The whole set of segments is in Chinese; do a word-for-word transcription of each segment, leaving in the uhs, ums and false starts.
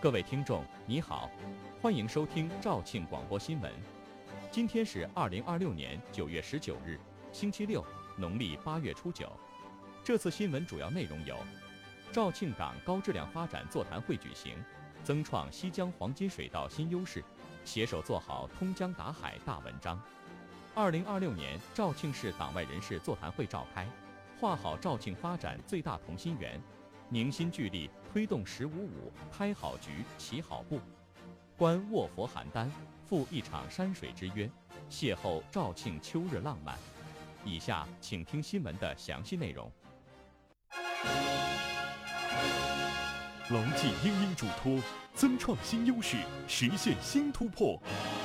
各位听众，你好，欢迎收听肇庆广播新闻。今天是二零二六年九月十九日，星期六，农历八月初九。这次新闻主要内容有：肇庆港高质量发展座谈会举行，增创西江黄金水道新优势，携手做好通江达海大文章。二零二六年肇庆市党外人士座谈会召开，画好肇庆发展最大同心圆，凝心聚力推动“十五五”开好局、起好步。观卧佛邯郸，赴一场山水之约，邂逅肇庆秋日浪漫。以下请听新闻的详细内容。 牢记殷殷嘱托，增创新优势，实现新突破。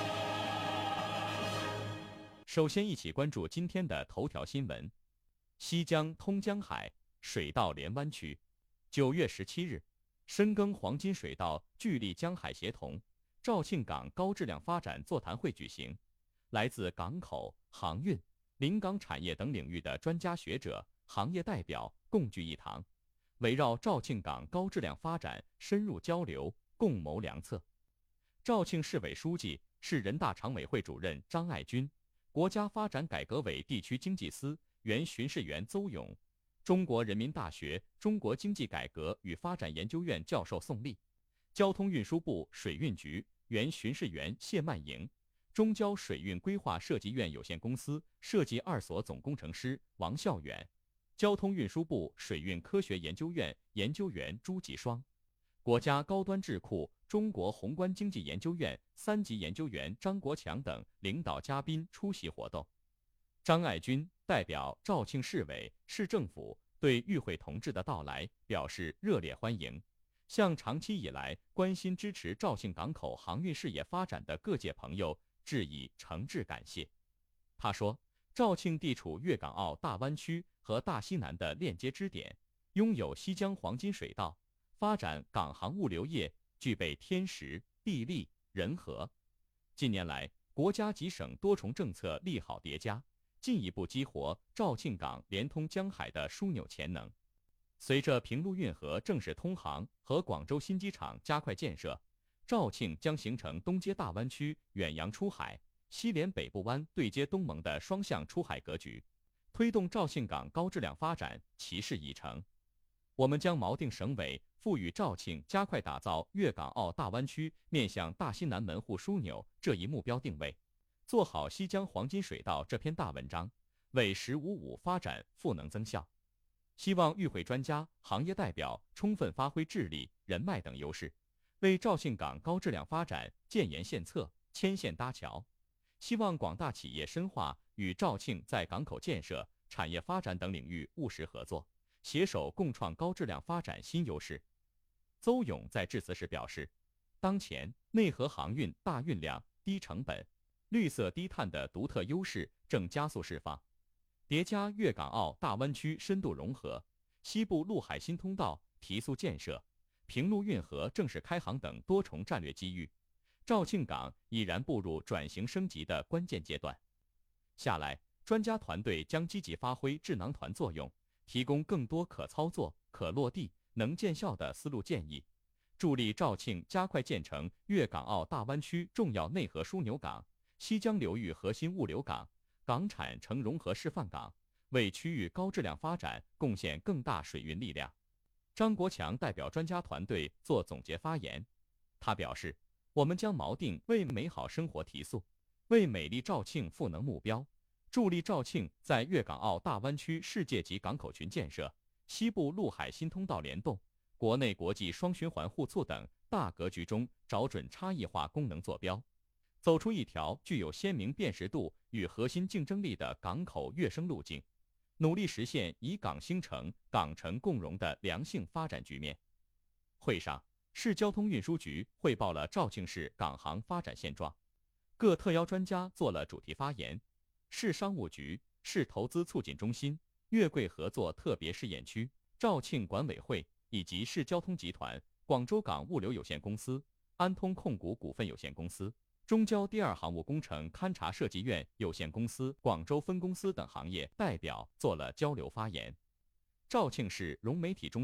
首先一起关注今天的头条新闻：西江通江海，水道连湾区。九月十七日，深耕黄金水道，聚力江海协同，肇庆港高质量发展座谈会举行。来自港口、航运、临港产业等领域的专家学者、行业代表共聚一堂，围绕肇庆港高质量发展深入交流，共谋良策。肇庆市委书记、市人大常委会主任张爱军，国家发展改革委地区经济司原巡视员邹勇，中国人民大学中国经济改革与发展研究院教授宋立，交通运输部水运局原巡视员谢曼莹，中交水运规划设计院有限公司设计二所总工程师王孝远，交通运输部水运科学研究院研究员朱继双，国家高端智库中国宏观经济研究院三级研究员张国强等领导嘉宾出席活动。张爱军代表肇庆市委、市政府对与会同志的到来表示热烈欢迎，向长期以来关心支持肇庆港口航运事业发展的各界朋友致以诚挚感谢。他说，肇庆地处粤港澳大湾区和大西南的链接支点，拥有西江黄金水道，发展港航物流业具备天时、地利、人和。近年来，国家及省多重政策利好叠加，进一步激活肇庆港连通江海的枢纽潜能。随着平陆运河正式通航和广州新机场加快建设，肇庆将形成东接大湾区远洋出海、西连北部湾对接东盟的双向出海格局，推动肇庆港高质量发展其势已成。我们将锚定省委赋予肇庆加快打造粤港澳大湾区面向大西南门户枢纽这一目标定位，做好西江黄金水道这篇大文章，为“十五五”发展赋能增效。希望与会专家、行业代表充分发挥智力、人脉等优势，为肇庆港高质量发展建言献策、牵线搭桥。希望广大企业深化与肇庆在港口建设、产业发展等领域务实合作，携手共创高质量发展新优势。邹勇在致辞时表示，当前内河航运大运量、低成本、绿色低碳的独特优势正加速释放，叠加粤港澳大湾区深度融合，西部陆海新通道提速建设，平陆运河正式开航等多重战略机遇，肇庆港已然步入转型升级的关键阶段。下来，专家团队将积极发挥智囊团作用，提供更多可操作、可落地、能见效的思路建议，助力肇庆加快建成粤港澳大湾区重要内河枢纽港、西江流域核心物流港、港产成融合示范港，为区域高质量发展贡献更大水运力量。张国强代表专家团队做总结发言，他表示，我们将锚定为美好生活提速、为美丽肇庆赋能目标，助力肇庆在粤港澳大湾区世界级港口群建设、西部陆海新通道联动、国内国际双循环互促等大格局中找准差异化功能坐标，走出一条具有鲜明辨识度与核心竞争力的港口跃升路径，努力实现以港兴城、港城共荣的良性发展局面。会上，市交通运输局汇报了肇庆市港航发展现状，各特邀专家做了主题发言。市商务局、市投资促进中心、粤桂合作特别试验区、肇庆管委会以及市交通集团、广州港物流有限公司、安通控股股份有限公司、中交第二航务工程勘察设计院有限公司广州分公司等行业代表做了交流发言。肇庆市融媒体中